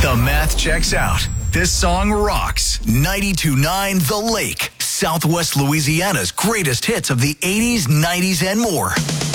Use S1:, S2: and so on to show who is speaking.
S1: The math checks out. This song rocks. 92.9 The Lake, Southwest Louisiana's greatest hits of the 80s, 90s, and more.